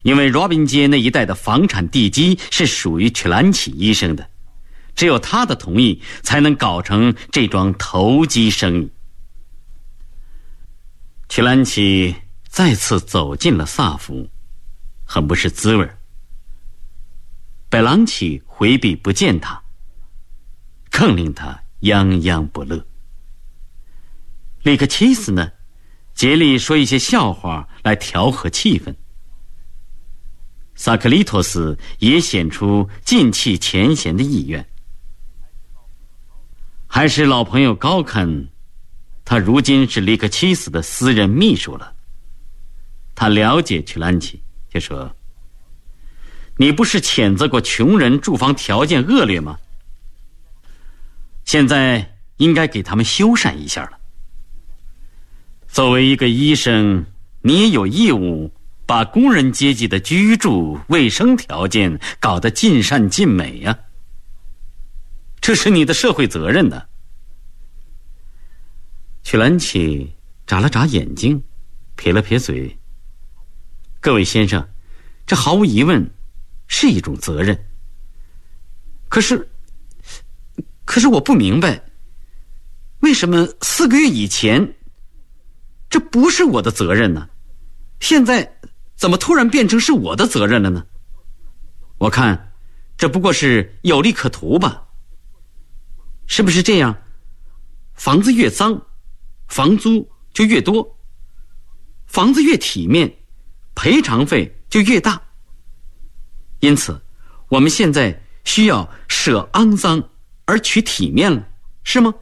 因为罗宾街那一带的房产地基是属于曲兰奇医生的，只有他的同意才能搞成这桩投机生意。曲兰奇再次走进了萨福，很不是滋味。贝朗奇回避不见他，更令他泱泱不乐。里克奇斯呢，竭力说一些笑话来调和气氛。萨克利托斯也显出尽弃前嫌的意愿。还是老朋友高肯，他如今是里克奇斯的私人秘书了。他了解曲兰奇，就说：“你不是谴责过穷人住房条件恶劣吗？现在应该给他们修缮一下了。作为一个医生，你也有义务把工人阶级的居住卫生条件搞得尽善尽美呀，这是你的社会责任的。”曲兰奇眨了眨眼睛，撇了撇嘴：“各位先生，这毫无疑问是一种责任。可是我不明白，为什么4个月以前这不是我的责任呢？现在怎么突然变成是我的责任了呢？我看这不过是有利可图吧？是不是这样？房子越脏，房租就越多；房子越体面，赔偿费就越大。因此，我们现在需要舍肮脏而取体面了，是吗？”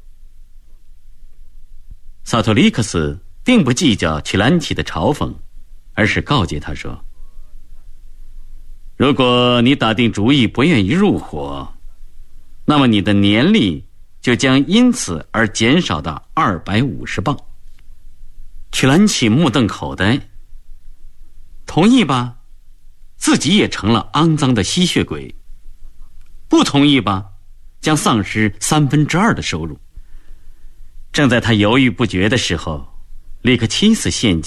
萨托利克斯并不计较曲兰奇的嘲讽，而是告诫他说：“如果你打定主意不愿意入伙，那么你的年历就将因此而减少到250磅。”曲兰奇目瞪口呆，同意吧，自己也成了肮脏的吸血鬼；不同意吧，将丧失2/3的收入。正在他犹豫不决的时候，里克奇斯献计